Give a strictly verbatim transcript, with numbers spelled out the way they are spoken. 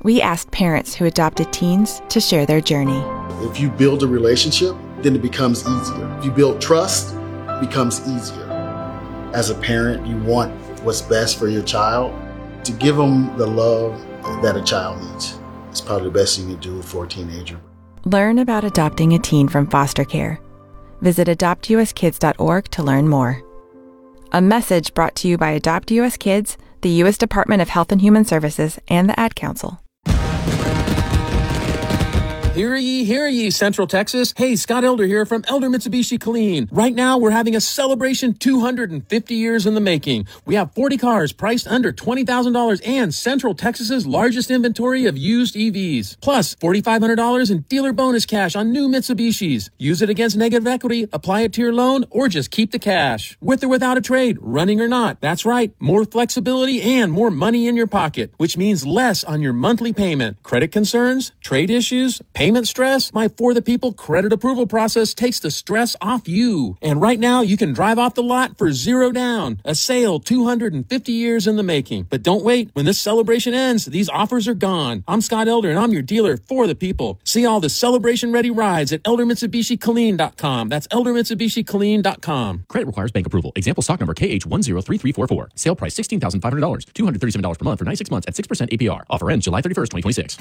we asked parents who adopted teens to share their journey. If you build a relationship, then it becomes easier. If you build trust, it becomes easier. As a parent, you want what's best for your child. To give them the love that a child needs is probably the best thing you can do for a teenager. Learn about adopting a teen from foster care. Visit adopt u s kids dot org to learn more. A message brought to you by Adopt U S Kids, the U S Department of Health and Human Services, and the Ad Council. Hear ye, hear ye, Central Texas. Hey, Scott Elder here from Elder Mitsubishi Colleen. Right now, we're having a celebration two hundred fifty years in the making. We have forty cars priced under twenty thousand dollars and Central Texas's largest inventory of used E Vs. Plus, four thousand five hundred dollars in dealer bonus cash on new Mitsubishis. Use it against negative equity, apply it to your loan, or just keep the cash. With or without a trade, running or not. That's right, more flexibility and more money in your pocket, which means less on your monthly payment. Credit concerns, trade issues, payment stress? My For the People credit approval process takes the stress off you. And right now, you can drive off the lot for zero down. A sale two hundred fifty years in the making. But don't wait. When this celebration ends, these offers are gone. I'm Scott Elder, and I'm your dealer for the people. See all the celebration-ready rides at elder mitsubishi colleen dot com. That's elder mitsubishi colleen dot com. Credit requires bank approval. Example stock number K H one zero three three four four. Sale price sixteen thousand five hundred dollars. two hundred thirty-seven dollars per month for ninety-six months at six percent A P R. Offer ends July thirty-first, twenty twenty-six.